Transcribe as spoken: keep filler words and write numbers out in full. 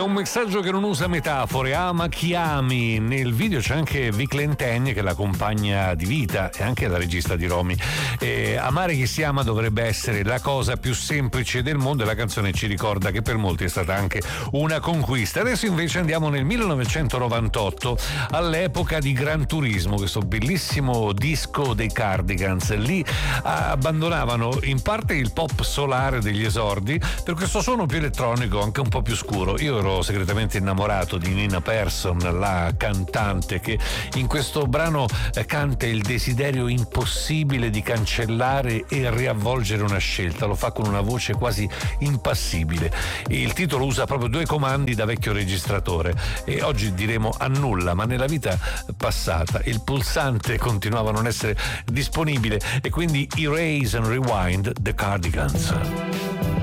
un messaggio che non usa metafore, ama chi ami. Nel video c'è anche Vic Lentegna, che è la compagna di vita e anche la regista di Romy. E amare chi si ama dovrebbe essere la cosa più semplice del mondo, e la canzone ci ricorda che per molti è stata anche una conquista. Adesso invece andiamo nel millenovecentonovantotto, all'epoca di Gran Turismo, questo bellissimo disco dei Cardigans. Lì abbandonavano in parte il pop solare degli esordi per questo suono più elettronico, anche un po' più scuro. Io ero segretamente innamorato di Nina Persson, la cantante, che in questo brano canta il desiderio impossibile di cancellare e riavvolgere una scelta. Lo fa con una voce quasi impassibile. Il titolo usa proprio due comandi da vecchio registratore, e oggi diremo annulla, ma nella vita passata il pulsante continuava a non essere disponibile, e quindi erase and rewind the Cardigans.